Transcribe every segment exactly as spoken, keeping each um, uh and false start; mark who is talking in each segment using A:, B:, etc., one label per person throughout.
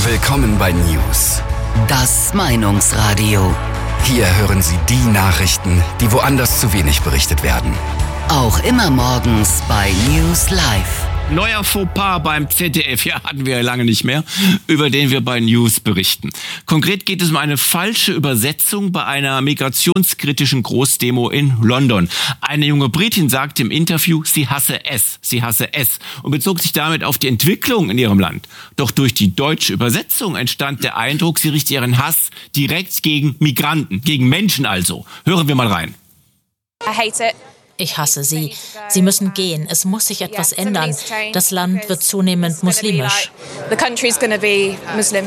A: Willkommen bei News.
B: Das Meinungsradio.
A: Hier hören Sie die Nachrichten, die woanders zu wenig berichtet werden.
B: Auch immer morgens bei News Live.
C: Neuer Fauxpas beim Z D F, ja, hatten wir ja lange nicht mehr, über den wir bei News berichten. Konkret geht es um eine falsche Übersetzung bei einer migrationskritischen Großdemo in London. Eine junge Britin sagte im Interview, sie hasse es, sie hasse es und bezog sich damit auf die Entwicklung in ihrem Land. Doch durch die deutsche Übersetzung entstand der Eindruck, sie richtet ihren Hass direkt gegen Migranten, gegen Menschen also. Hören wir mal rein.
D: I hate it.
E: Ich hasse sie. Sie müssen gehen. Es muss sich etwas ändern. Das Land wird zunehmend muslimisch.
D: The country's gonna be Muslim.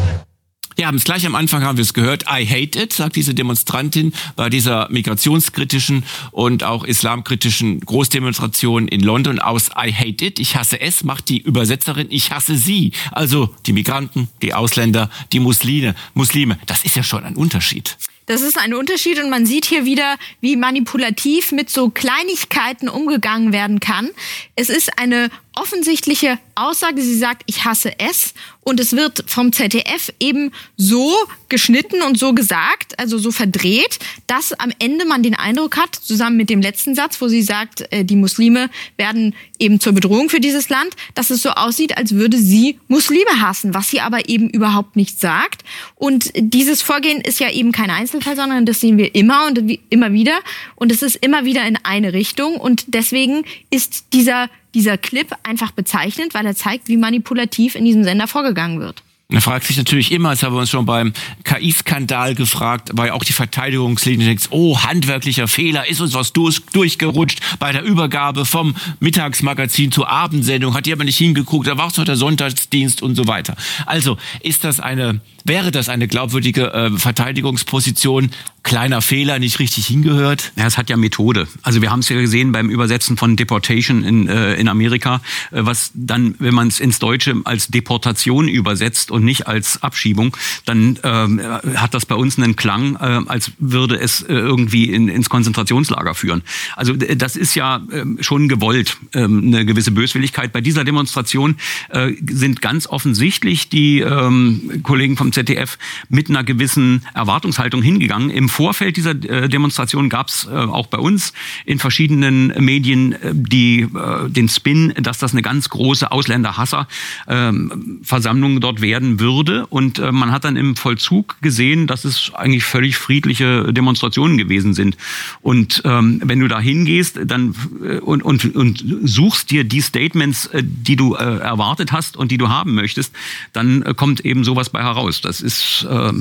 C: Ja, haben es gleich am Anfang haben wir es gehört. I hate it, sagt diese Demonstrantin bei dieser migrationskritischen und auch islamkritischen Großdemonstration in London aus I hate it. Ich hasse es, macht die Übersetzerin. Ich hasse sie. Also die Migranten, die Ausländer, die Muslime. Muslime. Das ist ja schon ein Unterschied.
F: Das ist ein Unterschied und man sieht hier wieder, wie manipulativ mit so Kleinigkeiten umgegangen werden kann. Es ist eine offensichtliche Aussage. Sie sagt, ich hasse es. Und es wird vom Z D F eben so geschnitten und so gesagt, also so verdreht, dass am Ende man den Eindruck hat, zusammen mit dem letzten Satz, wo sie sagt, die Muslime werden eben zur Bedrohung für dieses Land, dass es so aussieht, als würde sie Muslime hassen, was sie aber eben überhaupt nicht sagt. Und dieses Vorgehen ist ja eben kein Einzelfall, sondern das sehen wir immer und immer wieder. Und es ist immer wieder in eine Richtung. Und deswegen ist dieser Dieser Clip einfach bezeichnend, weil er zeigt, wie manipulativ in diesem Sender vorgegangen wird.
C: Man fragt sich natürlich immer, das haben wir uns schon beim K I-Skandal gefragt, weil auch die Verteidigungslinie denkt, oh, handwerklicher Fehler, ist uns was durch, durchgerutscht bei der Übergabe vom Mittagsmagazin zur Abendsendung, hat die aber nicht hingeguckt, da war es noch der Sonntagsdienst und so weiter. Also ist das eine, wäre das eine glaubwürdige äh, Verteidigungsposition? Kleiner Fehler, nicht richtig hingehört?
G: Ja, es hat ja Methode. Also wir haben es ja gesehen beim Übersetzen von Deportation in, äh, in Amerika, äh, was dann, wenn man es ins Deutsche als Deportation übersetzt und nicht als Abschiebung, dann ähm, hat das bei uns einen Klang, äh, als würde es äh, irgendwie in, ins Konzentrationslager führen. Also äh, das ist ja äh, schon gewollt, äh, eine gewisse Böswilligkeit. Bei dieser Demonstration äh, sind ganz offensichtlich die äh, Kollegen vom Z D F mit einer gewissen Erwartungshaltung hingegangen. Im Vorfeld dieser äh, Demonstration gab es äh, auch bei uns in verschiedenen Medien äh, die, äh, den Spin, dass das eine ganz große Ausländerhasser-Versammlung äh, dort werden würde. Und äh, man hat dann im Vollzug gesehen, dass es eigentlich völlig friedliche Demonstrationen gewesen sind. Und ähm, wenn du da hingehst dann, äh, und, und, und suchst dir die Statements, äh, die du äh, erwartet hast und die du haben möchtest, dann äh, kommt eben sowas bei heraus. Das ist äh,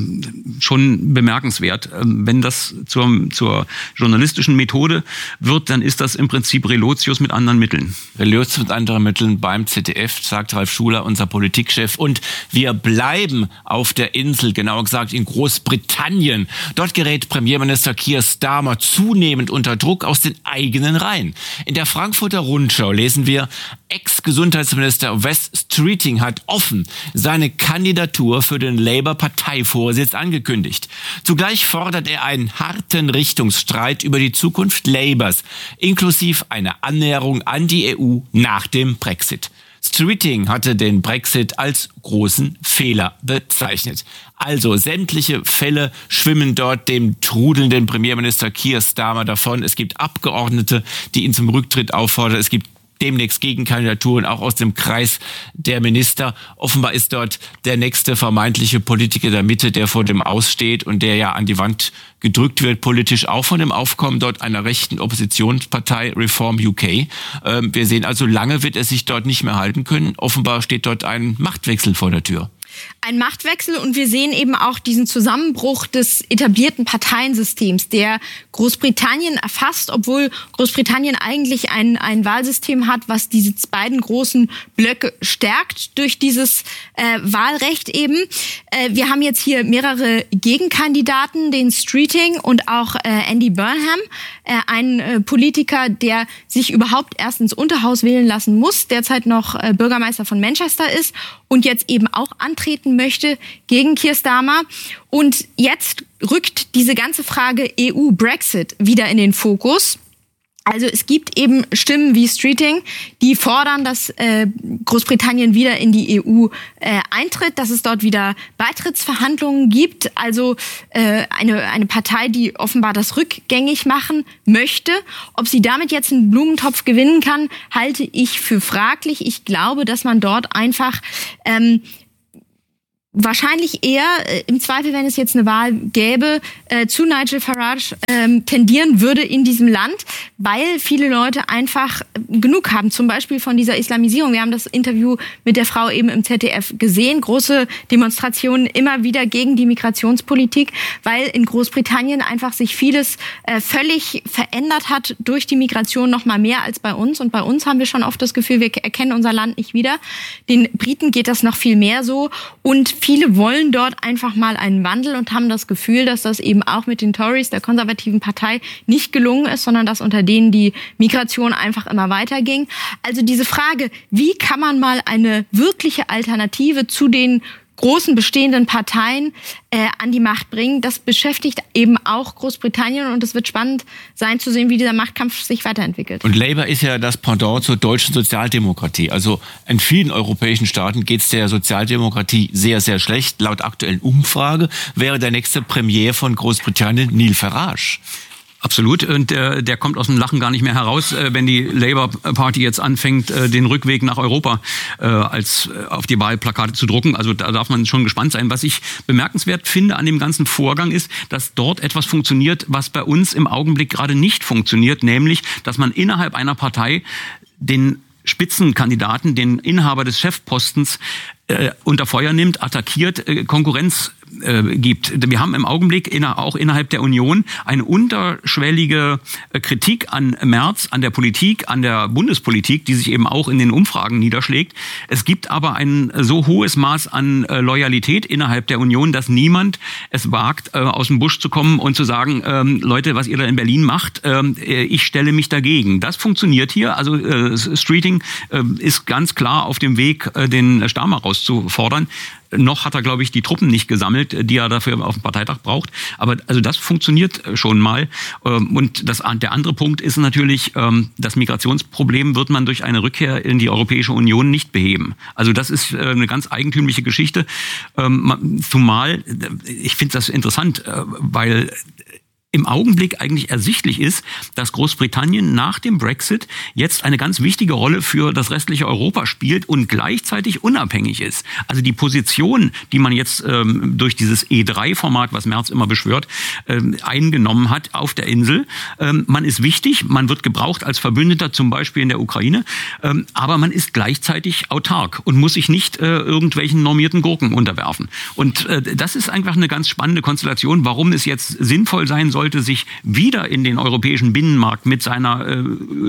G: schon bemerkenswert. Wenn das zur, zur journalistischen Methode wird, dann ist das im Prinzip Relotius mit anderen Mitteln.
C: Relotius mit anderen Mitteln beim Z D F, sagt Ralf Schuler, unser Politikchef. Und wir bleiben auf der Insel, genauer gesagt in Großbritannien. Dort gerät Premierminister Keir Starmer zunehmend unter Druck aus den eigenen Reihen. In der Frankfurter Rundschau lesen wir, Ex-Gesundheitsminister Wes Streeting hat offen seine Kandidatur für den Labour-Parteivorsitz angekündigt. Zugleich fordert er einen harten Richtungsstreit über die Zukunft Labours, inklusive einer Annäherung an die E U nach dem Brexit. Streeting hatte den Brexit als großen Fehler bezeichnet. Also sämtliche Fälle schwimmen dort dem trudelnden Premierminister Keir Starmer davon. Es gibt Abgeordnete, die ihn zum Rücktritt auffordern. Es gibt demnächst Gegenkandidaturen auch aus dem Kreis der Minister. Offenbar ist dort der nächste vermeintliche Politiker der Mitte, der vor dem Aussteht und der ja an die Wand gedrückt wird, politisch auch von dem Aufkommen dort einer rechten Oppositionspartei Reform U K. Ähm, wir sehen also, lange wird er sich dort nicht mehr halten können. Offenbar steht dort ein Machtwechsel vor der Tür.
F: Ein Machtwechsel und wir sehen eben auch diesen Zusammenbruch des etablierten Parteiensystems, der Großbritannien erfasst, obwohl Großbritannien eigentlich ein, ein Wahlsystem hat, was diese beiden großen Blöcke stärkt durch dieses äh, Wahlrecht eben. Äh, wir haben jetzt hier mehrere Gegenkandidaten, den Streeting und auch äh, Andy Burnham, äh, ein äh, Politiker, der sich überhaupt erst ins Unterhaus wählen lassen muss, derzeit noch äh, Bürgermeister von Manchester ist und jetzt eben auch antreten möchte gegen Keir Starmer. Und jetzt rückt diese ganze Frage E U-Brexit wieder in den Fokus. Also es gibt eben Stimmen wie Streeting, die fordern, dass äh, Großbritannien wieder in die E U äh, eintritt, dass es dort wieder Beitrittsverhandlungen gibt. Also äh, eine, eine Partei, die offenbar das rückgängig machen möchte. Ob sie damit jetzt einen Blumentopf gewinnen kann, halte ich für fraglich. Ich glaube, dass man dort einfach ähm, wahrscheinlich eher, äh, im Zweifel, wenn es jetzt eine Wahl gäbe, äh, zu Nigel Farage ähm, tendieren würde in diesem Land, weil viele Leute einfach genug haben, zum Beispiel von dieser Islamisierung. Wir haben das Interview mit der Frau eben im Z D F gesehen, große Demonstrationen immer wieder gegen die Migrationspolitik, weil in Großbritannien einfach sich vieles äh, völlig verändert hat durch die Migration, noch mal mehr als bei uns. Und bei uns haben wir schon oft das Gefühl, wir erkennen unser Land nicht wieder. Den Briten geht das noch viel mehr so. Und viele wollen dort einfach mal einen Wandel und haben das Gefühl, dass das eben auch mit den Tories, der konservativen Partei, nicht gelungen ist, sondern dass unter denen die Migration einfach immer weiterging. Also diese Frage, wie kann man mal eine wirkliche Alternative zu den großen bestehenden Parteien äh, an die Macht bringen, das beschäftigt eben auch Großbritannien und es wird spannend sein zu sehen, wie dieser Machtkampf sich weiterentwickelt.
C: Und Labour ist ja das Pendant zur deutschen Sozialdemokratie. Also in vielen europäischen Staaten geht es der Sozialdemokratie sehr, sehr schlecht. Laut aktuellen Umfrage wäre der nächste Premier von Großbritannien Nigel Farage.
G: Absolut. Und äh, der kommt aus dem Lachen gar nicht mehr heraus, äh, wenn die Labour Party jetzt anfängt, äh, den Rückweg nach Europa äh, als äh, auf die Wahlplakate zu drucken. Also da darf man schon gespannt sein. Was ich bemerkenswert finde an dem ganzen Vorgang ist, dass dort etwas funktioniert, was bei uns im Augenblick gerade nicht funktioniert, nämlich, dass man innerhalb einer Partei den Spitzenkandidaten, den Inhaber des Chefpostens äh, unter Feuer nimmt, attackiert, äh, Konkurrenz äh, gibt. Wir haben im Augenblick inner, auch innerhalb der Union eine unterschwellige äh, Kritik an Merz, an der Politik, an der Bundespolitik, die sich eben auch in den Umfragen niederschlägt. Es gibt aber ein so hohes Maß an äh, Loyalität innerhalb der Union, dass niemand es wagt, äh, aus dem Busch zu kommen und zu sagen, ähm, Leute, was ihr da in Berlin macht, ähm, ich stelle mich dagegen. Das funktioniert hier. Also äh, Streeting äh, ist ganz klar auf dem Weg, äh, den Starmer rauszufordern. Noch hat er, glaube ich, die Truppen nicht gesammelt, die er dafür auf dem Parteitag braucht. Aber also das funktioniert schon mal. Und das, der andere Punkt ist natürlich, das Migrationsproblem wird man durch eine Rückkehr in die Europäische Union nicht beheben. Also das ist eine ganz eigentümliche Geschichte. Zumal, ich finde das interessant, weil im Augenblick eigentlich ersichtlich ist, dass Großbritannien nach dem Brexit jetzt eine ganz wichtige Rolle für das restliche Europa spielt und gleichzeitig unabhängig ist. Also die Position, die man jetzt ähm, durch dieses E drei Format, was Merz immer beschwört, ähm, eingenommen hat auf der Insel. Ähm, man ist wichtig, man wird gebraucht als Verbündeter, zum Beispiel in der Ukraine, ähm, aber man ist gleichzeitig autark und muss sich nicht äh, irgendwelchen normierten Gurken unterwerfen. Und äh, das ist einfach eine ganz spannende Konstellation, warum es jetzt sinnvoll sein soll, sollte sich wieder in den europäischen Binnenmarkt mit seiner äh,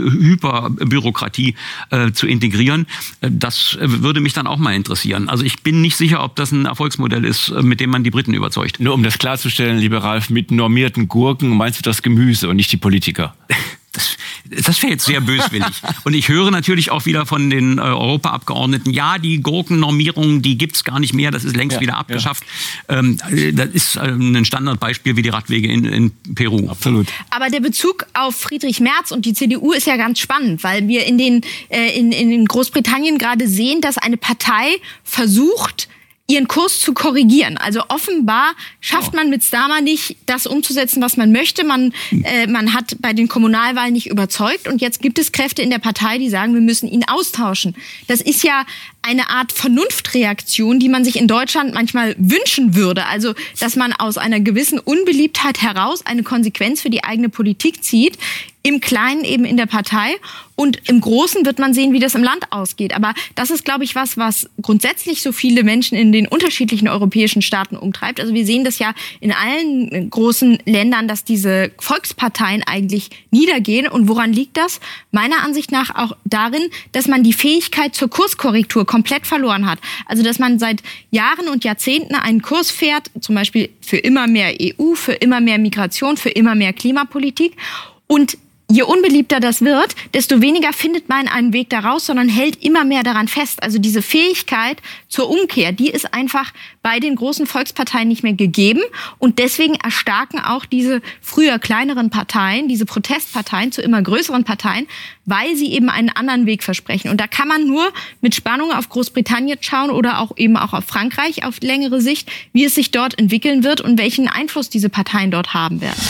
G: Hyperbürokratie äh, zu integrieren. Das würde mich dann auch mal interessieren. Also ich bin nicht sicher, ob das ein Erfolgsmodell ist, mit dem man die Briten überzeugt.
C: Nur um das klarzustellen, lieber Ralf, mit normierten Gurken meinst du das Gemüse und nicht die Politiker?
G: Das, das wäre jetzt sehr böswillig. Und ich höre natürlich auch wieder von den äh, Europaabgeordneten, ja, die Gurkennormierung, die gibt's gar nicht mehr, das ist längst ja, wieder abgeschafft. Ja. Ähm, das ist äh, ein Standardbeispiel wie die Radwege in, in Peru.
C: Absolut.
F: Aber der Bezug auf Friedrich Merz und die C D U ist ja ganz spannend, weil wir in, den, äh, in, in Großbritannien gerade sehen, dass eine Partei versucht, ihren Kurs zu korrigieren. Also offenbar schafft man mit Starmer nicht, das umzusetzen, was man möchte. Man, äh, man hat bei den Kommunalwahlen nicht überzeugt und jetzt gibt es Kräfte in der Partei, die sagen, wir müssen ihn austauschen. Das ist ja eine Art Vernunftreaktion, die man sich in Deutschland manchmal wünschen würde. Also, dass man aus einer gewissen Unbeliebtheit heraus eine Konsequenz für die eigene Politik zieht. Im Kleinen eben in der Partei und im Großen wird man sehen, wie das im Land ausgeht. Aber das ist, glaube ich, was, was grundsätzlich so viele Menschen in den unterschiedlichen europäischen Staaten umtreibt. Also wir sehen das ja in allen großen Ländern, dass diese Volksparteien eigentlich niedergehen. Und woran liegt das? Meiner Ansicht nach auch darin, dass man die Fähigkeit zur Kurskorrektur komplett verloren hat. Also dass man seit Jahren und Jahrzehnten einen Kurs fährt, zum Beispiel für immer mehr E U, für immer mehr Migration, für immer mehr Klimapolitik und je unbeliebter das wird, desto weniger findet man einen Weg da raus, sondern hält immer mehr daran fest. Also diese Fähigkeit zur Umkehr, die ist einfach bei den großen Volksparteien nicht mehr gegeben. Und deswegen erstarken auch diese früher kleineren Parteien, diese Protestparteien zu immer größeren Parteien, weil sie eben einen anderen Weg versprechen. Und da kann man nur mit Spannung auf Großbritannien schauen oder auch eben auch auf Frankreich auf längere Sicht, wie es sich dort entwickeln wird und welchen Einfluss diese Parteien dort haben werden.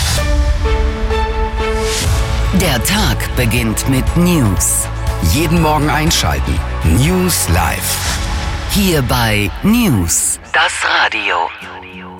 B: Der Tag beginnt mit News.
A: Jeden Morgen einschalten. News Live.
B: Hier bei News, das Radio.